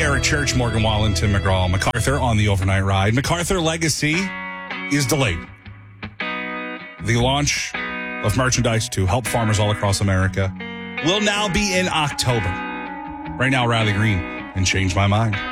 Eric Church, Morgan Wallen, Tim McGraw, MacArthur on the overnight ride. MacArthur Legacy is delayed. The launch of merchandise to help farmers all across America will now be in October. Right now, Riley Green and Change My Mind.